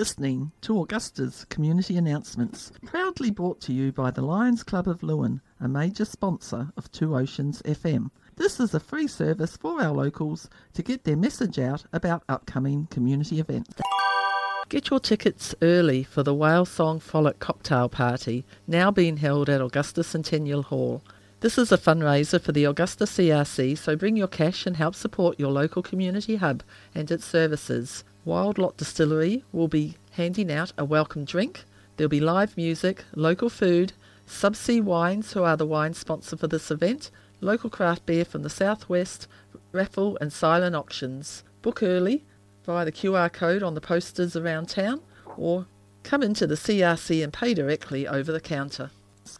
listening to Augusta's Community Announcements, proudly brought to you by the Lions Club of Lewin, a major sponsor of Two Oceans FM. This is a free service for our locals to get their message out about upcoming community events. Get your tickets early for the Whale Song Frolic Cocktail Party, now being held at Augusta Centennial Hall. This is a fundraiser for the Augusta CRC, so bring your cash and help support your local community hub and its services. Wild Lot Distillery will be handing out a welcome drink. There'll be live music, local food, Subsea Wines, who are the wine sponsor for this event, local craft beer from the southwest, raffle and silent auctions. Book early via the QR code on the posters around town, or come into the CRC and pay directly over the counter.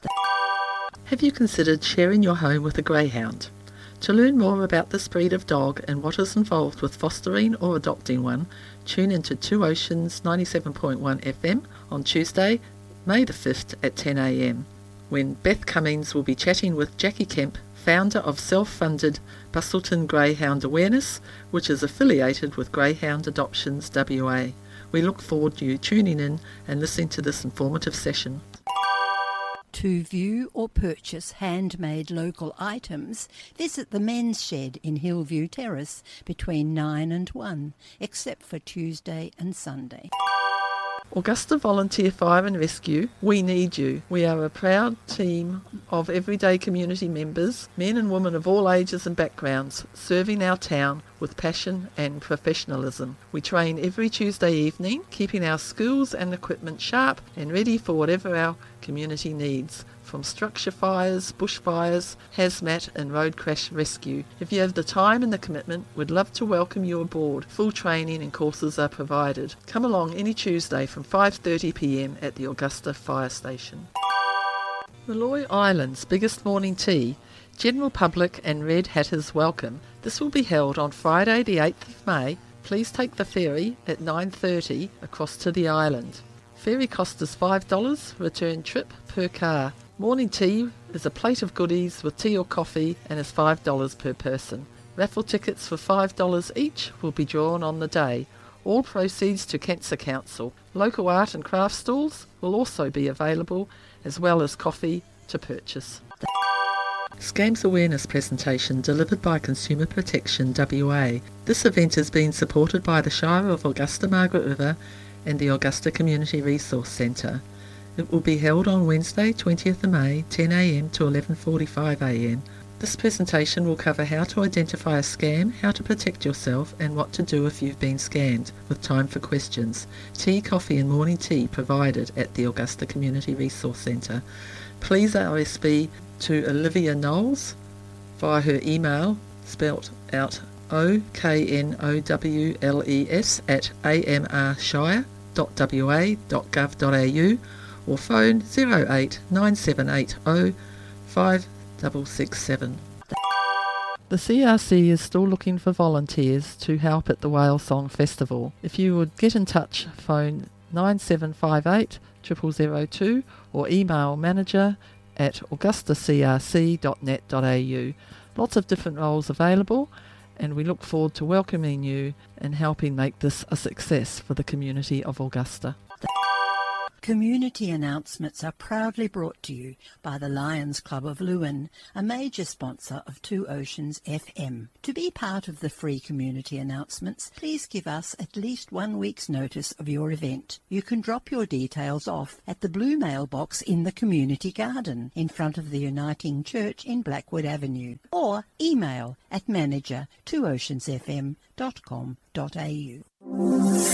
Have you considered sharing your home with a greyhound? To learn more about this breed of dog and what is involved with fostering or adopting one, tune into Two Oceans 97.1 FM on Tuesday, May the 5th at 10 a.m, when Beth Cummings will be chatting with Jackie Kemp, founder of self-funded Bustleton Greyhound Awareness, which is affiliated with Greyhound Adoptions WA. We look forward to you tuning in and listening to this informative session. To view or purchase handmade local items, visit the Men's Shed in Hillview Terrace between 9 and 1, except for Tuesday and Sunday. Augusta Volunteer Fire and Rescue, we need you. We are a proud team of everyday community members, men and women of all ages and backgrounds, serving our town with passion and professionalism. We train every Tuesday evening, keeping our skills and equipment sharp and ready for whatever our community needs, from structure fires, bushfires, hazmat and road crash rescue. If you have the time and the commitment, we'd love to welcome you aboard. Full training and courses are provided. Come along any Tuesday from 5:30 p.m. at the Augusta Fire Station. Molloy Island's biggest morning tea, general public and red hatters welcome. This will be held on Friday the 8th of May. Please take the ferry at 9:30 across to the island. Ferry cost is $5, return trip per car. Morning tea is a plate of goodies with tea or coffee and is $5 per person. Raffle tickets for $5 each will be drawn on the day. All proceeds to Cancer Council. Local art and craft stalls will also be available, as well as coffee to purchase. Scams Awareness presentation delivered by Consumer Protection WA. This event is being supported by the Shire of Augusta Margaret River and the Augusta Community Resource Centre. It will be held on Wednesday 20th of May 10 a.m. to 11:45 a.m. This presentation will cover how to identify a scam, how to protect yourself and what to do if you've been scammed, with time for questions. Tea, coffee and morning tea provided at the Augusta Community Resource Centre. Please RSV to Olivia Knowles via her email, spelt out OKNOWLES at amrshire.wa.gov.au, or phone 08 9780 5667. The CRC is still looking for volunteers to help at the Whale Song Festival. If you would get in touch, phone 9758 0002 or email manager@augustacrc.net.au. Lots of different roles available, and we look forward to welcoming you and helping make this a success for the community of Augusta. Community announcements are proudly brought to you by the Lions Club of Lewin, a major sponsor of Two Oceans FM. To be part of the free community announcements, please give us at least 1 week's notice of your event. You can drop your details off at the blue mailbox in the community garden in front of the Uniting Church in Blackwood Avenue, or email at manager@twooceansfm.com.au.